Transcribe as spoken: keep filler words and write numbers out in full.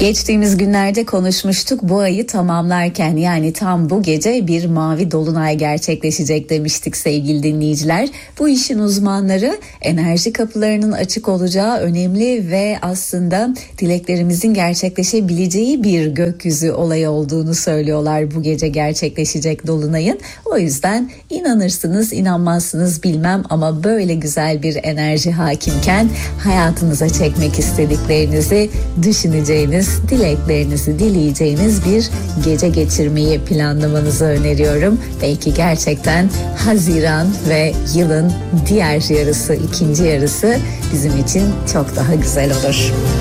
Geçtiğimiz günlerde konuşmuştuk, bu ayı tamamlarken, yani tam bu gece bir mavi dolunay gerçekleşecek demiştik sevgili dinleyiciler. Bu işin uzmanları enerji kapılarının açık olacağı önemli ve aslında dileklerimizin gerçekleşebileceği bir gökyüzü olayı olduğunu söylüyorlar bu gece gerçekleşecek dolunayın. O yüzden inanırsınız inanmazsınız bilmem ama böyle güzel bir enerji hakimken hayatınıza çekmek istediklerinizi düşüneceğiniz, dileklerinizi dileyeceğiniz bir gece geçirmeyi planlamanızı öneriyorum. Belki gerçekten Haziran ve yılın diğer yarısı, ikinci yarısı bizim için çok daha güzel olur.